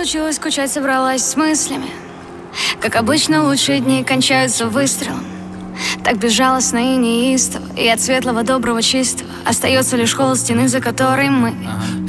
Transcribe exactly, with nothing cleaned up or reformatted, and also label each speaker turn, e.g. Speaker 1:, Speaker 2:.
Speaker 1: разучилась скучать, собралась с мыслями. Как обычно, лучшие дни кончаются выстрелом. Так безжалостно и неистово, и от светлого, доброго, чистого остается лишь холод стены, за которой мы.
Speaker 2: Ага.